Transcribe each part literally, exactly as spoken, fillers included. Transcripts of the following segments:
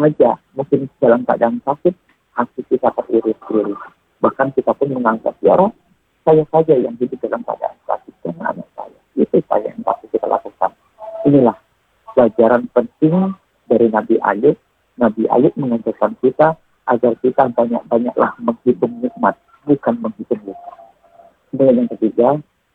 saja mungkin dalam keadaan sakit, hati kita teriris-iris. Bahkan kita pun menganggap, ya Rob, saya saja yang hidup dalam keadaan sakit dengan anak saya. Itu saya yang pasti kita lakukan. Inilah pelajaran penting dari Nabi Ayub. Nabi Ayub mengajarkan kita agar kita banyak-banyaklah menghitung nikmat, bukan menghitung nikmat. Kemudian yang ketiga,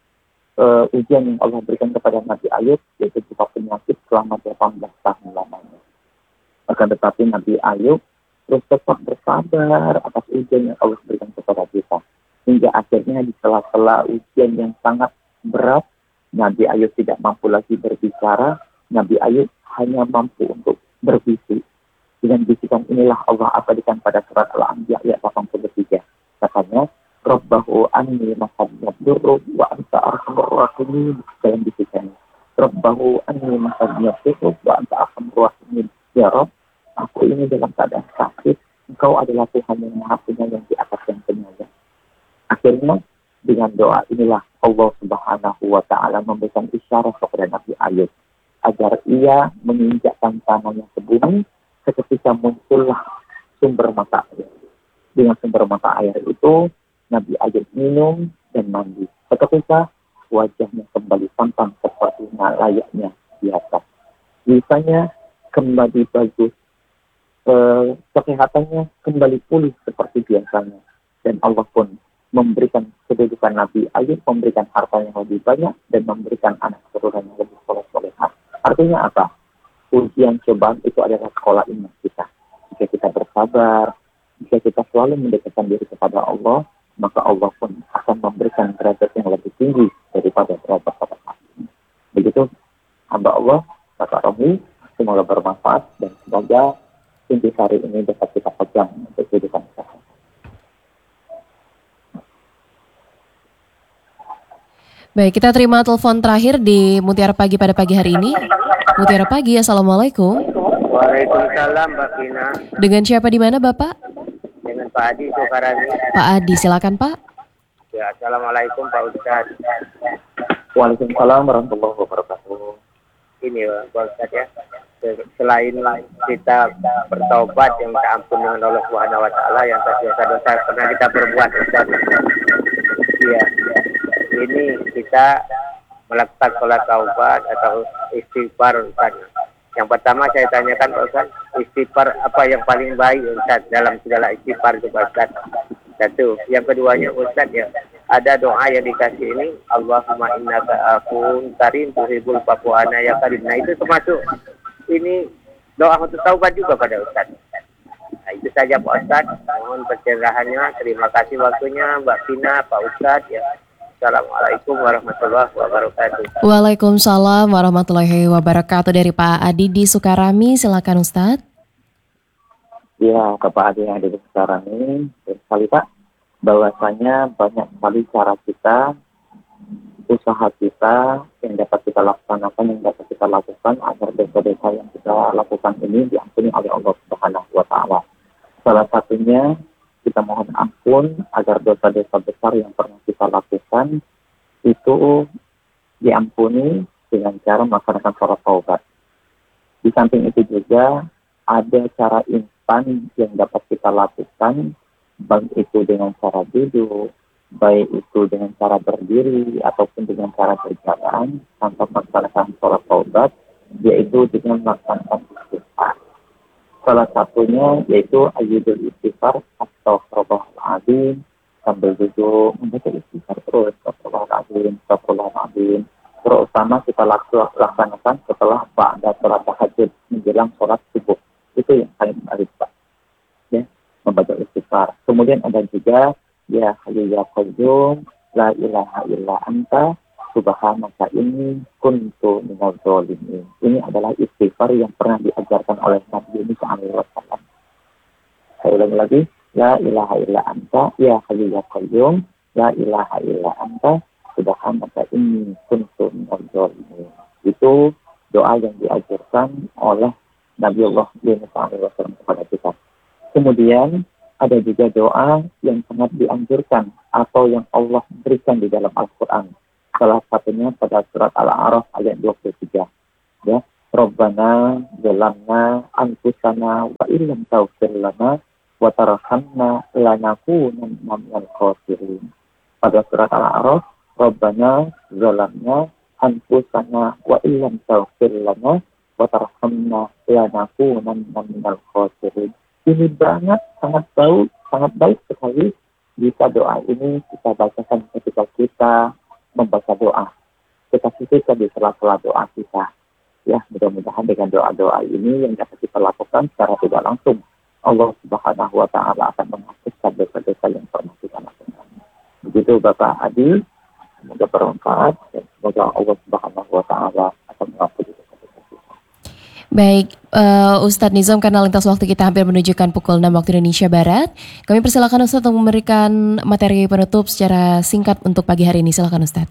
uh, ujian yang Allah berikan kepada Nabi Ayub, yaitu berupa penyakit selama delapan belas tahun lamanya. Akan tetapi Nabi Ayub terus tetap bersabar atas ujian yang Allah berikan kepada kita. Hingga akhirnya di sela-sela ujian yang sangat berat, Nabi Ayub tidak mampu lagi berbicara. Nabi Ayub hanya mampu untuk berbisik. Dengan bisikan inilah Allah abadikan pada surat Al-Anbiya ayat delapan puluh tiga. Katanya, Rabbahu anni masabiyad durru wa anta arhamur rahimin. Dalam bisikannya, Rabbahu anni masabiyad durru wa anta arhamur rahimin. Ya Rabb, aku ini dalam keadaan sakit. Engkau adalah Tuhan yang Maha Penyayang di atas yang penyayang. Akhirnya, dengan doa inilah Allah Subhanahu wa Ta'ala memberikan isyarat kepada Nabi Ayub agar ia menginjakkan tangannya ke bumi. Ketika muncullah sumber mata air. Dengan sumber mata air itu, Nabi Ayub minum dan mandi. Ketika wajahnya kembali tampan seperti layaknya biasa. Misalnya kembali bagus, eh, kesehatannya kembali pulih seperti biasanya. Dan Allah pun memberikan kedudukan Nabi Ayub, memberikan harta yang lebih banyak, dan memberikan anak keturunan yang lebih soleh-solehah. Artinya apa? Ujian cobaan itu adalah sekolah iman kita. Jika kita bersabar, jika kita selalu mendekatkan diri kepada Allah, maka Allah pun akan memberikan derajat yang lebih tinggi daripada derajat pada saat ini. Begitu, hamba Allah, kata Romi, semoga bermanfaat dan semoga intisari ini dapat kita pegang untuk kehidupan kita. Baik, kita terima telepon terakhir di Mutiara Pagi pada pagi hari ini. Mutiara Pagi, Assalamualaikum. Waalaikumsalam, Mbak Pina. Dengan siapa di mana, Bapak? Dengan Pak Adi Sukarani. Pak Adi, silakan Pak. Ya, Assalamualaikum Pak Ustadz. Waalaikumsalam warahmatullahi wabarakatuh. Ini Pak Ustadz ya, selain kita bertaubat yang minta ampun dengan Allah Subhanahu Wa Taala yang dosa-dosa pernah kita perbuat, Ustadz. Iya, ini kita melakukan sholat taubat atau istighfar, Ustadz. Yang pertama saya tanyakan Pak Ustadz, istighfar apa yang paling baik Ustadz dalam segala istighfar itu Pak Ustadz? Satu. Yang keduanya Ustadz ya, ada doa yang dikasih ini, Allahumma innaka afuwun karim tuhibbul afwa anna ya karim. Nah itu termasuk ini doa untuk taubat juga pada Ustadz. Nah itu saja Pak Ustadz, mohon pencerahannya. Terima kasih waktunya Mbak Pina, Pak Ustadz ya. Assalamualaikum warahmatullahi wabarakatuh. Waalaikumsalam warahmatullahi wabarakatuh. Dari Pak Adi di Sukarami, silakan Ustadz. Ya, ke Pak Adi yang ada di Sukarami, sekali Pak, bahwasanya banyak sekali cara kita, usaha kita yang dapat kita laksanakan, yang dapat kita lakukan agar dosa-dosa yang kita lakukan ini diampuni oleh Allah Subhanahu wa Ta'ala. Salah satunya kita mohon ampun agar dosa-dosa besar yang pernah kita lakukan itu diampuni dengan cara melaksanakan sholat taubat. Di samping itu juga ada cara instan yang dapat kita lakukan, baik itu dengan cara duduk, baik itu dengan cara berdiri ataupun dengan cara berjalan tanpa melaksanakan sholat taubat, yaitu dengan melaksanakan istighfar. Salah satunya yaitu ayyudul istighfar atau astagfirullahaladzim, sambil duduk membaca istighfar terus, astagfirullahaladzim, astagfirullahaladzim. Terutama kita laksanakan setelah ba'da sholat tahajud menjelang sholat subuh. Itu yang paling menarik Pak. Ya, membaca istighfar. Kemudian ada juga ya hayyu ya qayyum la ilaha illa anta subhanaka inni kuntu minadz dzalimin. Ini adalah istighfar yang pernah diajarkan oleh Nabi Muhammad shallallahu alaihi wasallam. Saya ulangi lagi, la ilaha illa anta ya hayyu ya qayyum la ilaha illa anta subhanaka inni kuntu minadz dzalimin. Itu doa yang diajarkan oleh Nabi Allah shallallahu alaihi wasallam kepada kita. Kemudian ada juga doa yang sangat dianjurkan atau yang Allah berikan di dalam Al-Quran. Salah satunya pada surat Al-A'raf ayat dua puluh tiga. Ya, Rabbana zalamna anfusana wa illam taghfir lana wa tarhamna lanakunanna minal khasirin. Pada surat Al-A'raf, Rabbana zalamna anfusana wa illam taghfir lana wa tarhamna lanakunanna minal khasirin. Ini banget, sangat baik, sangat baik sekali jika doa ini kita bacakan ketika kita membaca doa. Kita sisihkan di sela-sela doa kita. Ya, mudah-mudahan dengan doa-doa ini yang dapat kita lakukan secara tidak langsung, Allah Subhanahu wa Ta'ala akan menghapuskan dosa-dosa yang pernah kita lakukan. Begitu Bapak Adi, semoga bermanfaat dan semoga Allah Subhanahu wa Ta'ala akan mengampuni dosa-dosa kita. Baik, uh, Ustadz Nizam, karena lintas waktu kita hampir menunjukkan pukul enam waktu Indonesia Barat, kami persilakan Ustadz untuk memberikan materi penutup secara singkat untuk pagi hari ini. Silakan Ustadz.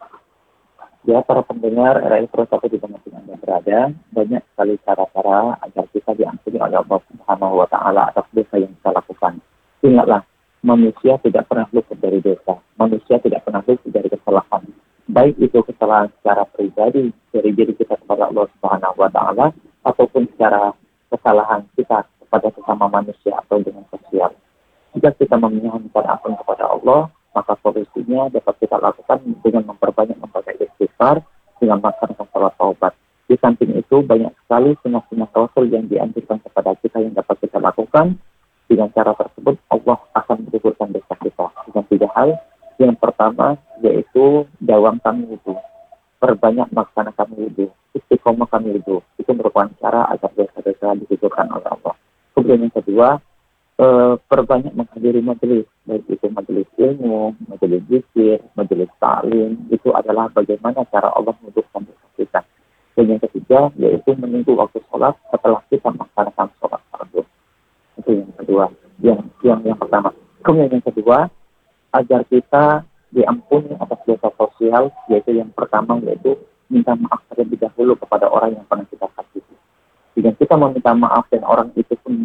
Ya, para pendengar R R I Pro satu di mana Anda berada, banyak sekali cara-cara agar kita diampuni oleh Allah Subhanahu wa Ta'ala atas dosa yang kita lakukan. Ingatlah, manusia tidak pernah luput dari dosa. Manusia tidak pernah luput dari kesalahan. Baik itu kesalahan secara pribadi dari diri kita kepada Allah Subhanahu wa Ta'ala, ataupun secara kesalahan kita kepada sesama manusia atau dengan sosial. Jika kita memohonkan ampun kepada Allah, maka solusinya dapat kita lakukan dengan memperbanyak membaca istighfar, dengan melaksanakan salat taubat. Di samping itu banyak sekali sunnah-sunnah Rasul yang dianjurkan kepada kita yang dapat kita lakukan. Dengan cara tersebut Allah akan menggugurkan dosa kita dengan tiga hal. Yang pertama yaitu dawamkan wudu, perbanyak melaksanakan wudu, istiqomahkan wudu. Itu merupakan cara agar dosa-dosa digugurkan oleh Allah. Kemudian yang kedua, Uh, perbanyak menghadiri majelis, baik itu majelis ilmu, majelis zikir, majelis ta'lim. Itu adalah bagaimana cara Allah menghidupkan dosa kita. Dan yang ketiga yaitu menunggu waktu sholat setelah kita melaksanakan sholat fardu. Itu yang kedua, yang yang yang pertama. Kemudian yang kedua, agar kita diampuni atas dosa sosial, yaitu yang pertama yaitu minta maaf terlebih dahulu kepada orang yang pernah kita sakiti. Jika kita meminta maaf dan orang itu pun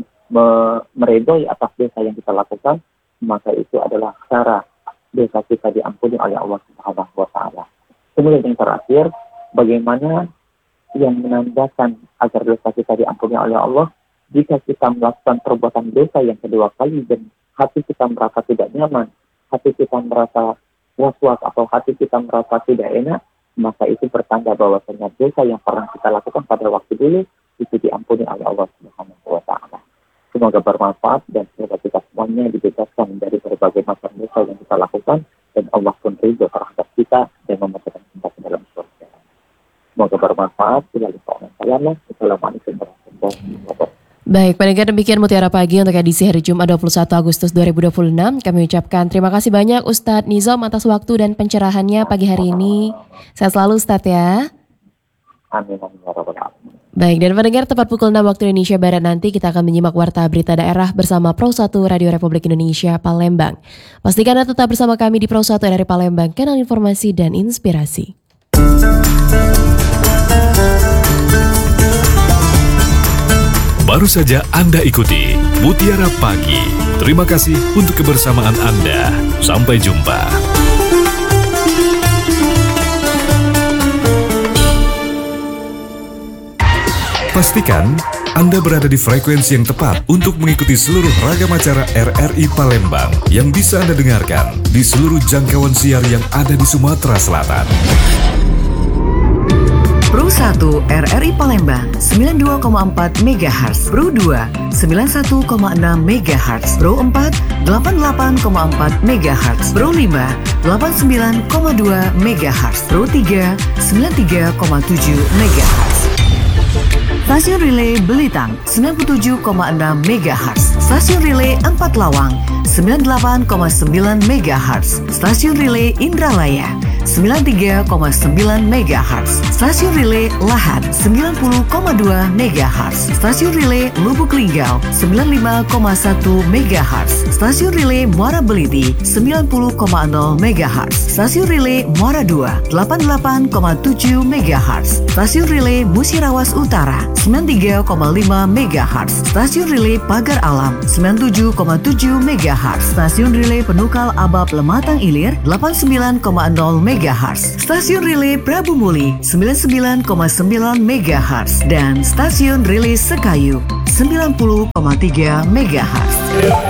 meredoi atas dosa yang kita lakukan, maka itu adalah cara dosa kita diampuni oleh Allah Subhanahu wa Ta'ala. Kemudian yang terakhir, bagaimana yang menandakan agar dosa kita diampuni oleh Allah, jika kita melakukan perbuatan dosa yang kedua kali dan hati kita merasa tidak nyaman, hati kita merasa was-was atau hati kita merasa tidak enak, maka itu bertanda bahwasanya dosa yang pernah kita lakukan pada waktu dulu itu diampuni oleh Allah Subhanahu wa Ta'ala. Semoga bermanfaat dan semoga kita semuanya dibebaskan dari berbagai macam dosa yang kita lakukan dan Allah pun ridho terhadap kita dan memasukkan kita ke dalam surga. Semoga bermanfaat. Assalamualaikum warahmatullahi wabarakatuh. Baik, pendengar, demikian Mutiara Pagi untuk edisi hari Jumat dua puluh satu Agustus dua ribu dua puluh enam. Kami ucapkan terima kasih banyak Ustadz Nizam atas waktu dan pencerahannya pagi hari ini. Sehat selalu Ustadz ya. Amin, amin, ya rabbal alamin. Baik, dan pendengar, tepat pukul enam waktu Indonesia Barat nanti kita akan menyimak Warta Berita Daerah bersama Pro satu Radio Republik Indonesia Palembang. Pastikan Anda tetap bersama kami di Pro satu dari Palembang, kanal informasi dan inspirasi. Baru saja Anda ikuti Mutiara Pagi. Terima kasih untuk kebersamaan Anda. Sampai jumpa. Pastikan Anda berada di frekuensi yang tepat untuk mengikuti seluruh ragam acara R R I Palembang yang bisa Anda dengarkan di seluruh jangkauan siar yang ada di Sumatera Selatan. Pro satu R R I Palembang sembilan puluh dua koma empat megahertz, Pro dua sembilan puluh satu koma enam megahertz, Pro empat delapan puluh delapan koma empat megahertz, Pro lima delapan puluh sembilan koma dua megahertz, Pro tiga sembilan puluh tiga koma tujuh megahertz. Stasiun Relay Belitang sembilan puluh tujuh koma enam megahertz, Stasiun Relay Empat Lawang sembilan puluh delapan koma sembilan megahertz, Stasiun Relay Indralaya sembilan puluh tiga koma sembilan megahertz, Stasiun Relay Lahat sembilan puluh koma dua megahertz, Stasiun Relay Lubuk Linggau sembilan puluh lima koma satu megahertz, Stasiun Relay Muara Beliti sembilan puluh koma nol megahertz, Stasiun Relay Muara dua delapan puluh delapan koma tujuh megahertz, Stasiun Relay Musirawas Utara sembilan puluh tiga koma lima megahertz, Stasiun Relay Pagar Alam sembilan puluh tujuh koma tujuh megahertz, Stasiun Relay Penukal Abab Lematang Ilir delapan puluh sembilan koma nol megahertz, megahertz. Stasiun Relay Prabu Muli sembilan puluh sembilan koma sembilan megahertz dan Stasiun Relay Sekayu sembilan puluh koma tiga megahertz.